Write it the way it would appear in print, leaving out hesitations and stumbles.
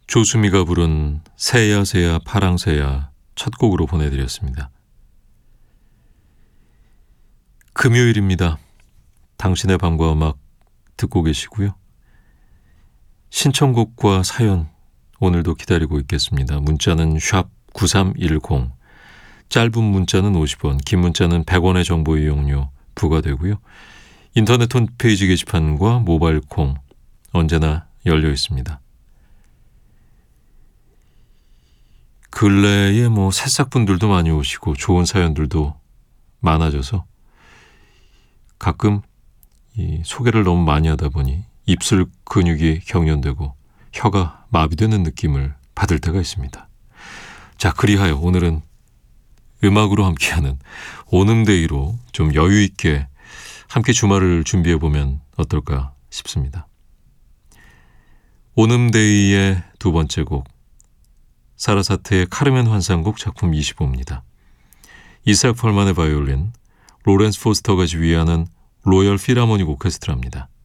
조수미가 부른 새야 새야 파랑새야 첫 곡으로 보내드렸습니다. 금요일입니다. 당신의 밤과 음악 듣고 계시고요. 신청곡과 사연 오늘도 기다리고 있겠습니다. 문자는 샵 9310, 짧은 문자는 50원, 긴 문자는 100원의 정보 이용료 부과되고요. 인터넷 홈페이지 게시판과 모바일 콩 언제나 열려 있습니다. 근래에 새싹분들도 많이 오시고 좋은 사연들도 많아져서 가끔 이 소개를 너무 많이 하다 보니 입술 근육이 경련되고 혀가 마비되는 느낌을 받을 때가 있습니다. 자, 그리하여 오늘은 음악으로 함께하는 오눔데이로 좀 여유 있게 함께 주말을 준비해보면 어떨까 싶습니다. 오눔데이의 두 번째 곡, 사라사테의 카르멘 환상곡 작품 25입니다. 이삭 펄만의 바이올린, 로렌스 포스터가 지휘하는 로열 필하모닉 오케스트라입니다.